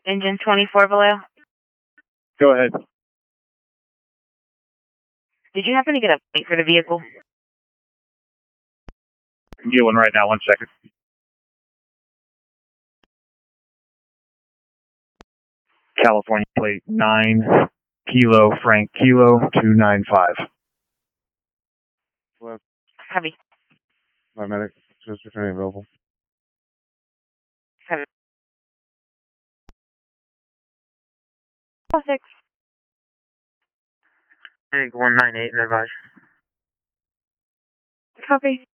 Engine 24 Vallejo. Go ahead. Did you happen to get a plate for the vehicle? Get one right now, 1 second. California plate 9 Kilo Frank Kilo 295. Well, Heavy. my medic just returning available. Heavy. 6. I think 198 in advice. Copy.